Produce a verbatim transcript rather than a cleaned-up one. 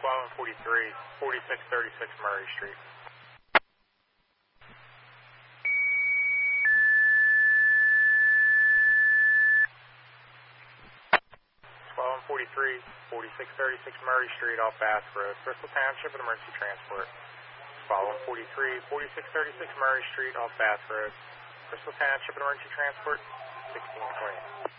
one forty-three, forty-six thirty-six Murray Street. one forty-three, forty-six thirty-six Murray Street off Bass Road, Bristol Township and Emergency Transport. one forty-three, forty-six thirty-six Murray Street off Bass Road, Bristol Township and Emergency Transport, sixteen twenty.